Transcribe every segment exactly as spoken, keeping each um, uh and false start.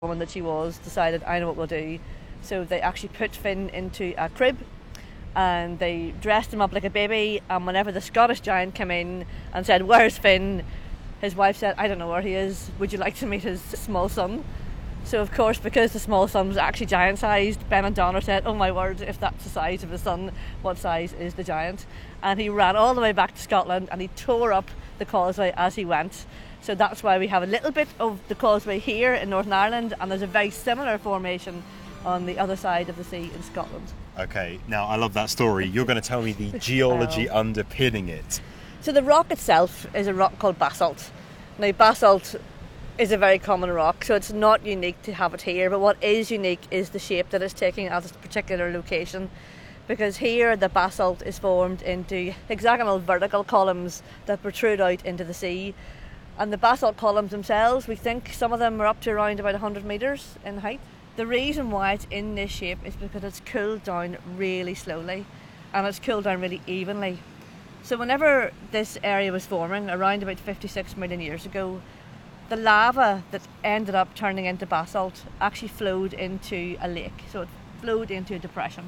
woman that she was, decided, I know what we'll do. So they actually put Finn into a crib and they dressed him up like a baby, and whenever the Scottish giant came in and said, "Where's Finn?" his wife said, "I don't know where he is. Would you like to meet his small son?" So of course, because the small son was actually giant sized, Ben and Donna said, "Oh my word, if that's the size of his son, what size is the giant?" And he ran all the way back to Scotland and he tore up the causeway as he went. So that's why we have a little bit of the causeway here in Northern Ireland, and there's a very similar formation on the other side of the sea in Scotland. Okay, now I love that story. You're going to tell me the geology Well, underpinning it. So the rock itself is a rock called basalt. Now basalt is a very common rock, so it's not unique to have it here, but what is unique is the shape that it's taking at this particular location, because here the basalt is formed into hexagonal vertical columns that protrude out into the sea, and the basalt columns themselves, we think some of them are up to around about one hundred metres in height. The reason why it's in this shape is because it's cooled down really slowly and it's cooled down really evenly. So whenever this area was forming, around about fifty-six million years ago, the lava that ended up turning into basalt actually flowed into a lake. So it flowed into a depression.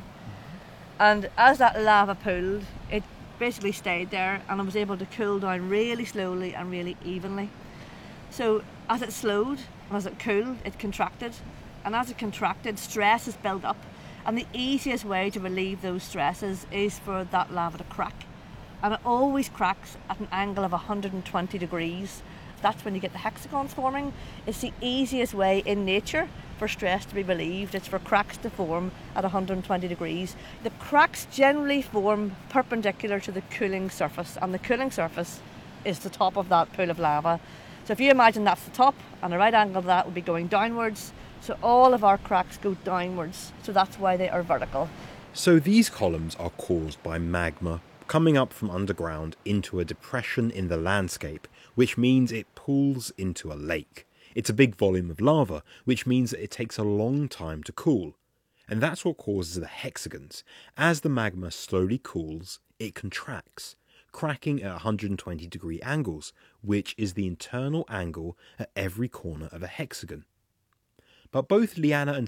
And as that lava pooled, it basically stayed there and it was able to cool down really slowly and really evenly. So as it slowed and as it cooled, it contracted. And as it contracted, stress is built up. And the easiest way to relieve those stresses is for that lava to crack. And it always cracks at an angle of one hundred twenty degrees. That's when you get the hexagons forming. It's the easiest way in nature for stress to be relieved. It's for cracks to form at one hundred twenty degrees. The cracks generally form perpendicular to the cooling surface, and the cooling surface is the top of that pool of lava. So if you imagine that's the top, and the right angle of that would be going downwards, so all of our cracks go downwards, so that's why they are vertical. So these columns are caused by magma coming up from underground into a depression in the landscape, which means it pools into a lake. It's a big volume of lava, which means that it takes a long time to cool. And that's what causes the hexagons. As the magma slowly cools, it contracts, cracking at one hundred twenty degree angles, which is the internal angle at every corner of a hexagon. But both Leanna and